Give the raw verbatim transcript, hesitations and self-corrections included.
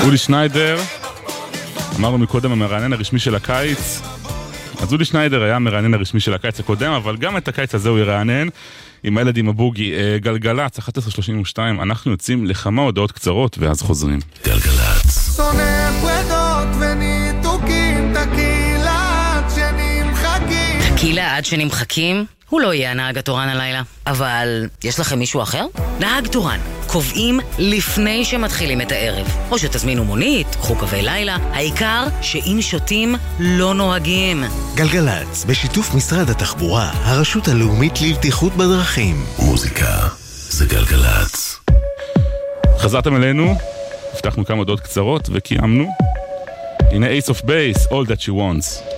אודי שניידר, אמרנו מקודם המרענן הרשמי של הקיץ, אז אודי שניידר היה המרענן הרשמי של הקיץ הקודם, אבל גם את הקיץ הזה הוא ירענן, עם הילד עם הבוגי. גלגלץ, אחת עשרה שלושים ושתיים, אנחנו יוצאים לכמה הודעות קצרות, ואז חוזרים. גלגלץ. שונא פרדות וניתוקים, תקילה עד שנמחקים. תקילה עד שנמחקים? הוא לא יהיה הנהג התורן הלילה. אבל יש לכם מישהו אחר? נהג תורן. קובעים לפני שמתחילים את הערב. או שתזמינו מונית, קחו קווי לילה. העיקר שאם שותים לא נוהגים. גלגלץ, בשיתוף משרד התחבורה, הרשות הלאומית לבטיחות בדרכים. מוזיקה זה גלגלץ. חזרתם אלינו, הבטחנו כמה הודעות קצרות וקיימנו. הנה Ace of Base, All That She Wants.